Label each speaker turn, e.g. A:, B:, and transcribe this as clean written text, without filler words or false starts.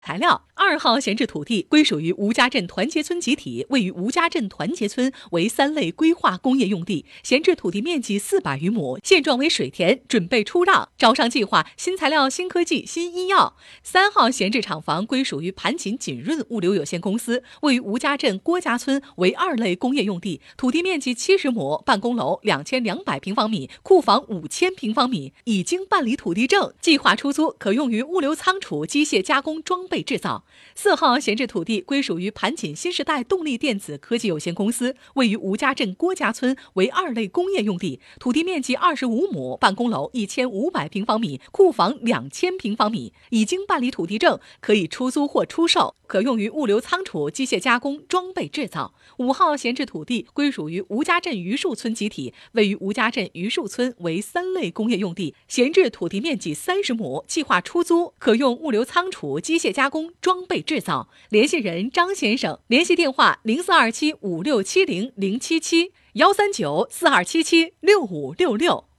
A: 材料，2号闲置土地归属于吴家镇团结村集体，位于吴家镇团结村，为3类规划工业用地，闲置土地面积400余亩，现状为水田，准备出让。招商计划：新材料、新科技、新医药。3号闲置厂房归属于盘锦锦润物流有限公司，位于吴家镇郭家村，为2类工业用地，土地面积70亩，办公楼2200平方米，库房5000平方米，已经办理土地证，计划出租，可用于物流仓储、机械加工、装备制造。4号闲置土地归属于盘锦新时代动力电子科技有限公司，位于吴家镇郭家村，为2类工业用地，土地面积25亩，办公楼1500平方米，库房2000平方米，已经办理土地证，可以出租或出售，可用于物流仓储、机械加工、装备制造。5号闲置土地归属于吴家镇榆树村集体，位于吴家镇榆树村，为3类工业用地，闲置土地面积30亩，计划出租，可用物流仓储、机械加工、装备制造。联系人张先生，联系电话0427567077713942776566。